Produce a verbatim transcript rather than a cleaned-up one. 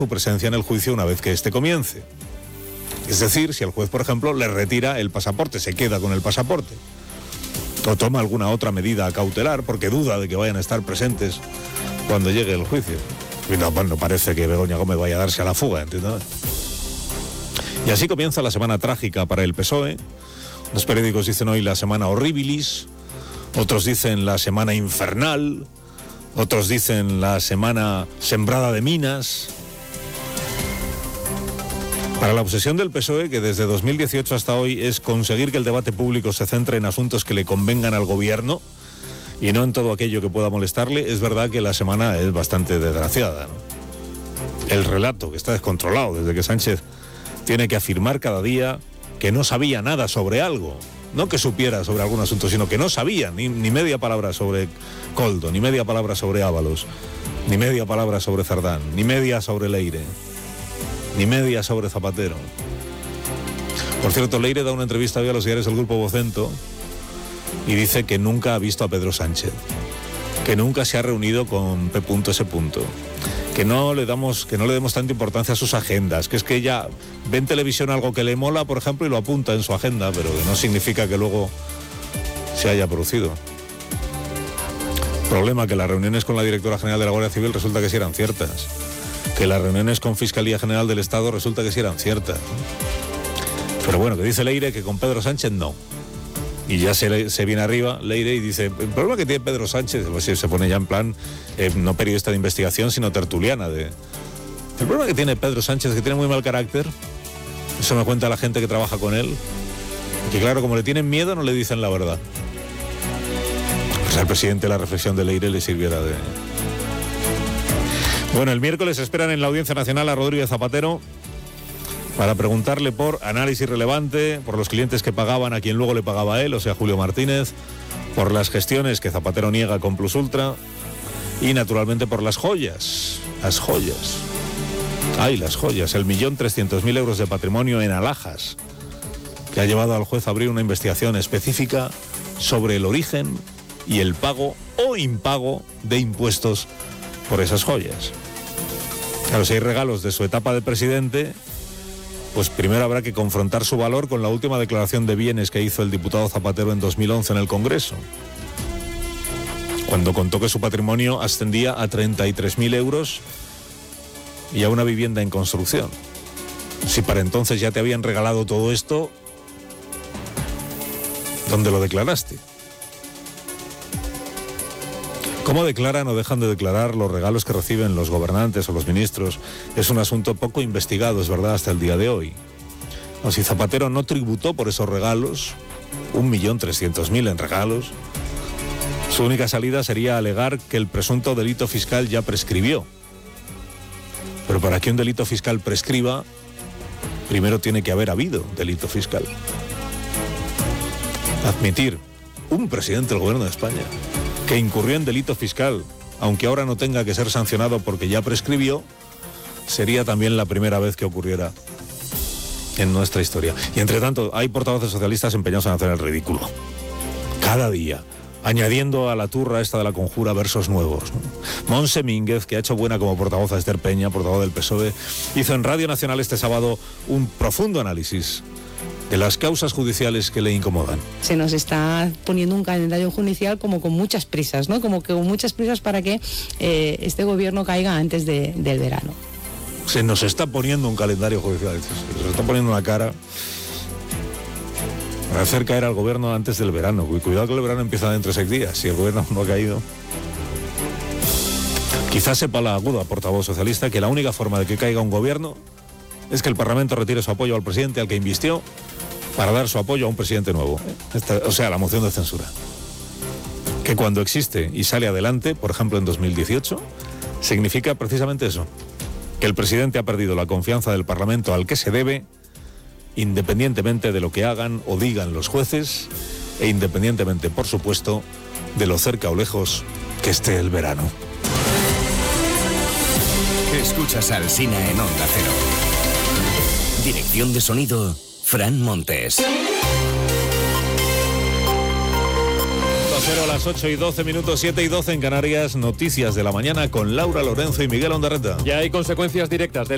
su presencia en el juicio una vez que éste comience. Es decir, si el juez, por ejemplo, le retira el pasaporte, se queda con el pasaporte, o toma alguna otra medida cautelar porque duda de que vayan a estar presentes cuando llegue el juicio. Y no, no parece que Begoña Gómez vaya a darse a la fuga, ¿entiendes? Y así comienza la semana trágica para el P S O E. Los periódicos dicen hoy la semana horribilis, otros dicen la semana infernal, otros dicen la semana sembrada de minas. Para la obsesión del P S O E, que desde dos mil dieciocho hasta hoy es conseguir que el debate público se centre en asuntos que le convengan al gobierno y no en todo aquello que pueda molestarle, es verdad que la semana es bastante desgraciada, ¿no? El relato, que está descontrolado desde que Sánchez tiene que afirmar cada día que no sabía nada sobre algo. No que supiera sobre algún asunto, sino que no sabía ni, ni media palabra sobre Koldo, ni media palabra sobre Ábalos, ni media palabra sobre Cerdán, ni media sobre Leire, ni media sobre Zapatero. Por cierto, Leire da una entrevista hoy a los diarios del Grupo Vocento y dice que nunca ha visto a Pedro Sánchez, que nunca se ha reunido con P S que no le damos, que no le demos tanta importancia a sus agendas, que es que ella ve en televisión algo que le mola, por ejemplo, y lo apunta en su agenda, pero que no significa que luego se haya producido. Problema, que las reuniones con la directora general de la Guardia Civil resulta que sí eran ciertas, que las reuniones con Fiscalía General del Estado resulta que sí eran ciertas. Pero bueno, que dice Leire que con Pedro Sánchez no. Y ya se, se viene arriba Leire y dice, el problema que tiene Pedro Sánchez, pues se pone ya en plan, eh, no periodista de investigación, sino tertuliana. De, el problema que tiene Pedro Sánchez es que tiene muy mal carácter, eso me cuenta la gente que trabaja con él, que claro, como le tienen miedo no le dicen la verdad. Pues al presidente la reflexión de Leire le sirviera de... Bueno, el miércoles esperan en la Audiencia Nacional a Rodríguez Zapatero para preguntarle por análisis relevante, por los clientes que pagaban a quien luego le pagaba a él, o sea, Julio Martínez, por las gestiones que Zapatero niega con Plus Ultra y, naturalmente, por las joyas, las joyas. Ay, las joyas, el millón trescientos mil euros de patrimonio en alhajas, que ha llevado al juez a abrir una investigación específica sobre el origen y el pago o impago de impuestos por esas joyas. Claro, si hay regalos de su etapa de presidente, pues primero habrá que confrontar su valor con la última declaración de bienes que hizo el diputado Zapatero en dos mil once en el Congreso, cuando contó que su patrimonio ascendía a treinta y tres mil euros y a una vivienda en construcción. Si para entonces ya te habían regalado todo esto, ¿dónde lo declaraste? ¿Cómo declaran o dejan de declarar los regalos que reciben los gobernantes o los ministros? Es un asunto poco investigado, es verdad, hasta el día de hoy. O si Zapatero no tributó por esos regalos, un millón trescientos mil en regalos, su única salida sería alegar que el presunto delito fiscal ya prescribió. Pero para que un delito fiscal prescriba, primero tiene que haber habido delito fiscal. Admitir un presidente del gobierno de España que incurrió en delito fiscal, aunque ahora no tenga que ser sancionado porque ya prescribió, sería también la primera vez que ocurriera en nuestra historia. Y entre tanto, hay portavoces socialistas empeñados en hacer el ridículo. Cada día, añadiendo a la turra esta de la conjura versos nuevos. Montse Mínguez, que ha hecho buena como portavoz a Esther Peña, portavoz del P S O E, hizo en Radio Nacional este sábado un profundo análisis de las causas judiciales que le incomodan. Se nos está poniendo un calendario judicial como con muchas prisas, ¿no? Como que con muchas prisas para que eh, este gobierno caiga antes de, del verano. Se nos está poniendo un calendario judicial, se nos está poniendo una cara para hacer caer al gobierno antes del verano. Cuidado que el verano empieza dentro de seis días, si el gobierno no ha caído. Quizás sepa la aguda portavoz socialista que la única forma de que caiga un gobierno es que el Parlamento retire su apoyo al presidente al que invistió para dar su apoyo a un presidente nuevo. Esta, o sea, la moción de censura. Que cuando existe y sale adelante, por ejemplo en dos mil dieciocho, significa precisamente eso, que el presidente ha perdido la confianza del Parlamento al que se debe, independientemente de lo que hagan o digan los jueces, e independientemente, por supuesto, de lo cerca o lejos que esté el verano. Escuchas a Alsina en Onda Cero. Dirección de sonido, Fran Montes. Cero a las ocho y doce minutos, siete y doce en Canarias. Noticias de la mañana con Laura Lorenzo y Miguel Ondarreta. Ya hay consecuencias directas de